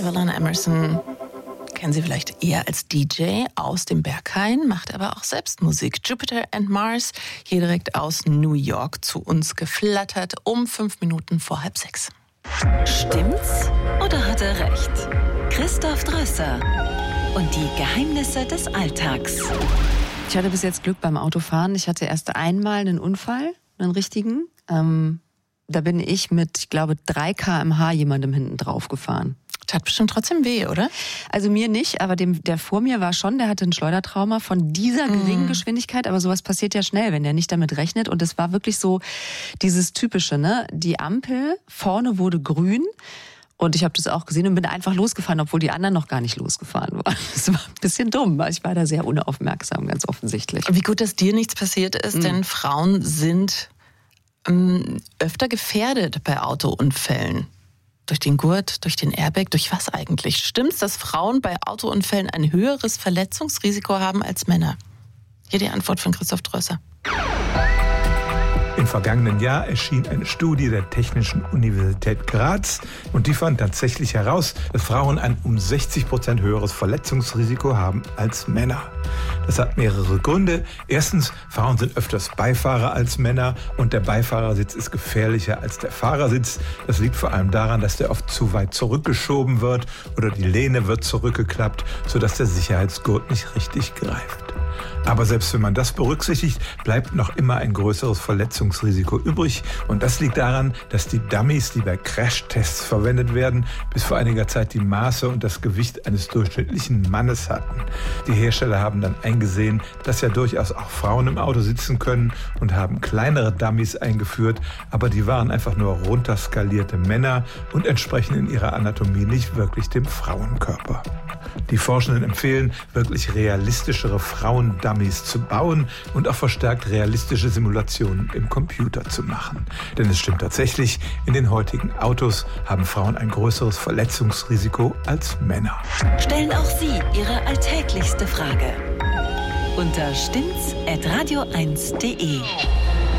Evelyn Emerson kennen Sie vielleicht eher als DJ aus dem Berghain, macht aber auch selbst Musik. Jupiter and Mars, hier direkt aus New York zu uns geflattert, um 5 Minuten vor 5:30. Stimmt's oder hat er recht? Christoph Drösser und die Geheimnisse des Alltags. Ich hatte bis jetzt Glück beim Autofahren. Ich hatte erst einmal einen Unfall, einen richtigen. Da bin ich mit, ich glaube, 3 km/h jemandem hinten drauf gefahren. Tat bestimmt trotzdem weh, oder? Also mir nicht, aber der vor mir war schon, der hatte ein Schleudertrauma von dieser geringen Geschwindigkeit, aber sowas passiert ja schnell, wenn der nicht damit rechnet. Und es war wirklich so dieses Typische, ne? Die Ampel vorne wurde grün und ich habe das auch gesehen und bin einfach losgefahren, obwohl die anderen noch gar nicht losgefahren waren. Das war ein bisschen dumm, weil ich war da sehr unaufmerksam, ganz offensichtlich. Wie gut, dass dir nichts passiert ist, denn Frauen sind öfter gefährdet bei Autounfällen. Durch den Gurt, durch den Airbag, durch was eigentlich? Stimmt's, dass Frauen bei Autounfällen ein höheres Verletzungsrisiko haben als Männer? Hier die Antwort von Christoph Drösser. Im vergangenen Jahr erschien eine Studie der Technischen Universität Graz und die fand tatsächlich heraus, dass Frauen ein um 60% höheres Verletzungsrisiko haben als Männer. Das hat mehrere Gründe. Erstens, Frauen sind öfters Beifahrer als Männer und der Beifahrersitz ist gefährlicher als der Fahrersitz. Das liegt vor allem daran, dass der oft zu weit zurückgeschoben wird oder die Lehne wird zurückgeklappt, sodass der Sicherheitsgurt nicht richtig greift. Aber selbst wenn man das berücksichtigt, bleibt noch immer ein größeres Verletzungsrisiko übrig. Und das liegt daran, dass die Dummies, die bei Crashtests verwendet werden, bis vor einiger Zeit die Maße und das Gewicht eines durchschnittlichen Mannes hatten. Die Hersteller haben dann eingesehen, dass ja durchaus auch Frauen im Auto sitzen können und haben kleinere Dummies eingeführt, aber die waren einfach nur runterskalierte Männer und entsprechen in ihrer Anatomie nicht wirklich dem Frauenkörper. Die Forschenden empfehlen, wirklich realistischere Frauen-Dummies zu bauen und auch verstärkt realistische Simulationen im Computer zu machen. Denn es stimmt tatsächlich, in den heutigen Autos haben Frauen ein größeres Verletzungsrisiko als Männer. Stellen auch Sie Ihre alltäglichste Frage unter stimmt's@radio1.de.